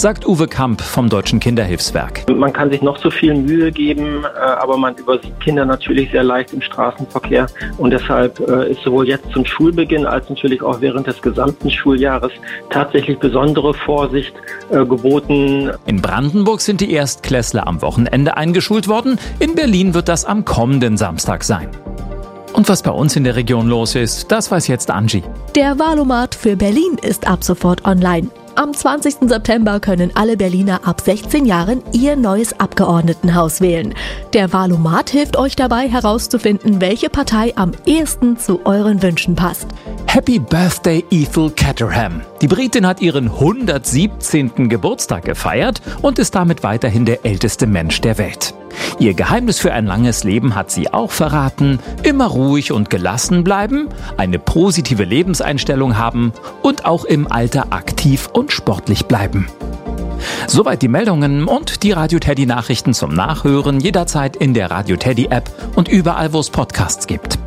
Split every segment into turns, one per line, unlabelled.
sagt Uwe Kamp vom Deutschen Kinderhilfswerk.
Man kann sich noch so viel Mühe geben, aber man übersieht Kinder natürlich sehr leicht im Straßenverkehr. Und deshalb ist sowohl jetzt zum Schulbeginn als natürlich auch während des gesamten Schuljahres tatsächlich besondere Vorsicht geboten.
In Brandenburg sind die Erstklässler am Wochenende eingeschult worden. In Berlin wird das am kommenden Samstag sein. Und was bei uns in der Region los ist, das weiß jetzt Angie.
Der Wahlomat für Berlin ist ab sofort online. Am 20. September können alle Berliner ab 16 Jahren ihr neues Abgeordnetenhaus wählen. Der Wahlomat hilft euch dabei herauszufinden, welche Partei am ehesten zu euren Wünschen passt.
Happy Birthday Ethel Caterham. Die Britin hat ihren 117. Geburtstag gefeiert und ist damit weiterhin der älteste Mensch der Welt. Ihr Geheimnis für ein langes Leben hat sie auch verraten: immer ruhig und gelassen bleiben, eine positive Lebenseinstellung haben und auch im Alter aktiv und sportlich bleiben. Soweit die Meldungen und die Radio Teddy Nachrichten zum Nachhören jederzeit in der Radio Teddy App und überall, wo es Podcasts gibt.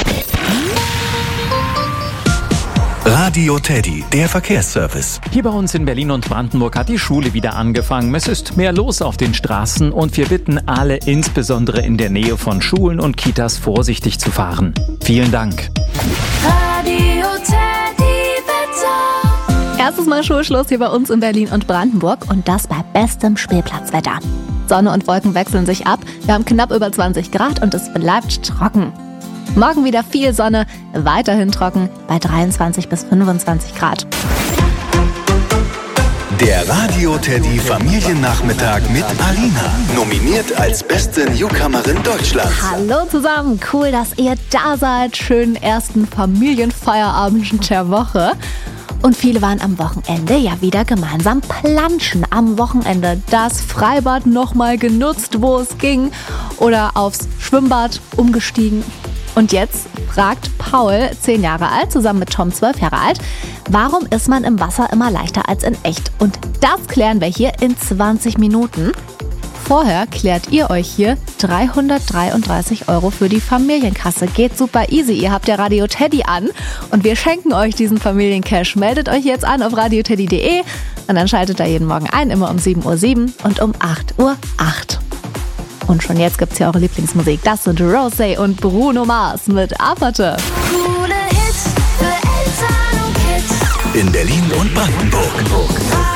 Radio Teddy, der Verkehrsservice.
Hier bei uns in Berlin und Brandenburg hat die Schule wieder angefangen. Es ist mehr los auf den Straßen und wir bitten alle, insbesondere in der Nähe von Schulen und Kitas, vorsichtig zu fahren. Vielen Dank.
Radio Teddy Wetter.
Erstes Mal Schulschluss hier bei uns in Berlin und Brandenburg und das bei bestem Spielplatzwetter. Sonne und Wolken wechseln sich ab. Wir haben knapp über 20 Grad und es bleibt trocken. Morgen wieder viel Sonne, weiterhin trocken bei 23 bis 25 Grad.
Der Radio Teddy Familiennachmittag mit Alina. Nominiert als beste Newcomerin Deutschlands.
Hallo zusammen, cool, dass ihr da seid. Schönen ersten Familienfeierabend der Woche. Und viele waren am Wochenende ja wieder gemeinsam planschen. Am Wochenende das Freibad nochmal genutzt, wo es ging. Oder aufs Schwimmbad umgestiegen. Und jetzt fragt Paul, 10 Jahre alt, zusammen mit Tom, 12 Jahre alt, warum ist man im Wasser immer leichter als in echt? Und das klären wir hier in 20 Minuten. Vorher klärt ihr euch hier 333 € für die Familienkasse. Geht super easy. Ihr habt ja Radio Teddy an und wir schenken euch diesen Familiencash. Meldet euch jetzt an auf radioteddy.de und dann schaltet da jeden Morgen ein, immer um 7:07 Uhr und um 8:08 Uhr. Und schon jetzt gibt's hier eure Lieblingsmusik. Das sind Rosé und Bruno Mars mit Aperte.
Coole Hits für Eltern und Kids.
In Berlin und Brandenburg.